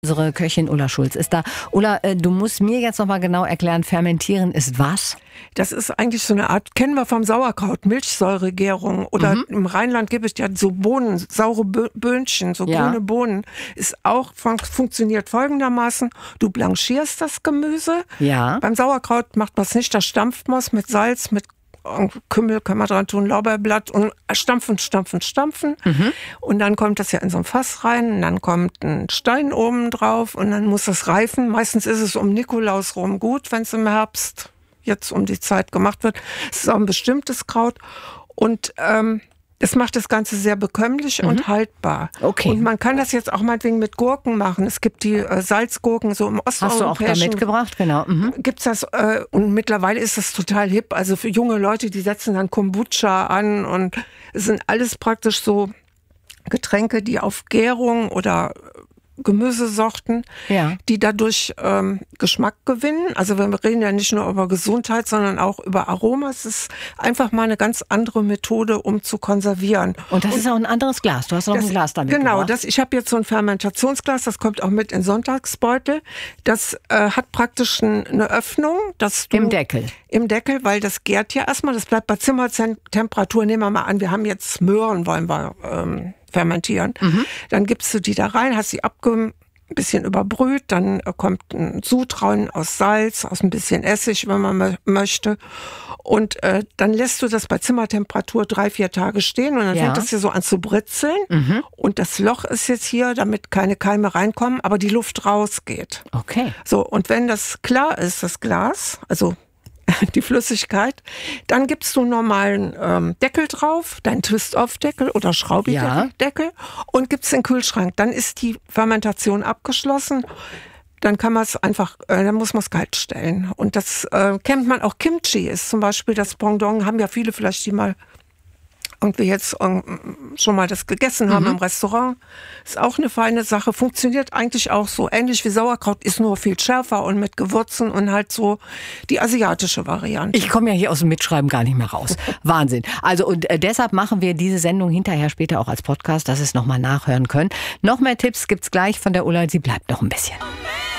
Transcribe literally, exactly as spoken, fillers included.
Unsere Köchin Ulla Schulz ist da. Ulla, äh, du musst mir jetzt noch mal genau erklären, fermentieren ist was? Das ist eigentlich so eine Art, kennen wir vom Sauerkraut, Milchsäuregärung. Oder mhm. im Rheinland gibt es ja so Bohnen, saure Böhnchen, so ja. grüne Bohnen. Ist auch, funktioniert folgendermaßen. Du blanchierst das Gemüse. Ja. Beim Sauerkraut macht man es nicht, da stampft man es mit Salz, mit Kümmel kann man dran tun, Lorbeerblatt und stampfen, stampfen, stampfen. Mhm. Und dann kommt das ja in so ein Fass rein und dann kommt ein Stein oben drauf und dann muss das reifen. Meistens ist es um Nikolaus rum gut, wenn es im Herbst jetzt um die Zeit gemacht wird. Es ist auch ein bestimmtes Kraut und ähm, das macht das Ganze sehr bekömmlich mhm. und haltbar. Okay. Und man kann das jetzt auch meinetwegen mit Gurken machen. Es gibt die äh, Salzgurken so im osteuropäischen. Hast du auch da mitgebracht, genau. Mhm. Gibt's das äh, und mittlerweile ist das total hip. Also für junge Leute, die setzen dann Kombucha an und es sind alles praktisch so Getränke, die auf Gärung oder Gemüsesorten, ja. die dadurch ähm, Geschmack gewinnen. Also wir reden ja nicht nur über Gesundheit, sondern auch über Aroma. Es ist einfach mal eine ganz andere Methode, um zu konservieren. Und das und, ist auch ein anderes Glas. Du hast noch das, ein Glas damit Genau, das, ich habe jetzt so ein Fermentationsglas, das kommt auch mit in Sonntagsbeutel. Das äh, hat praktisch ein, eine Öffnung. Dass du, Im Deckel. Im Deckel, weil das gärt ja erstmal. Das bleibt bei Zimmertemperatur. Nehmen wir mal an, wir haben jetzt Möhren, wollen wir ähm, fermentieren. Mhm. Dann gibst du die da rein, hast sie abge ein bisschen überbrüht, dann kommt ein Sud rein aus Salz, aus ein bisschen Essig, wenn man m- möchte. Und äh, dann lässt du das bei Zimmertemperatur drei, vier Tage stehen und dann ja. fängt das hier so an zu britzeln. Mhm. Und das Loch ist jetzt hier, damit keine Keime reinkommen, aber die Luft rausgeht. Okay. So, und wenn das klar ist, das Glas, also die Flüssigkeit, dann gibst du einen normalen ähm, Deckel drauf, deinen Twist-Off-Deckel oder Schraubi-Deckel ja. und gibst in den Kühlschrank. Dann ist die Fermentation abgeschlossen. Dann kann man es einfach, äh, dann muss man es kalt stellen. Und das äh, kennt man auch. Kimchi ist zum Beispiel das Pendant, haben ja viele vielleicht, die mal irgendwie jetzt ähm, schon mal das gegessen haben mhm. im Restaurant. Ist auch eine feine Sache. Funktioniert eigentlich auch so ähnlich wie Sauerkraut, ist nur viel schärfer und mit Gewürzen und halt so die asiatische Variante. Ich komme ja hier aus dem Mitschreiben gar nicht mehr raus. Wahnsinn. Also und äh, deshalb machen wir diese Sendung hinterher später auch als Podcast, dass Sie es nochmal nachhören können. Noch mehr Tipps gibt's gleich von der Ulla. Sie bleibt noch ein bisschen.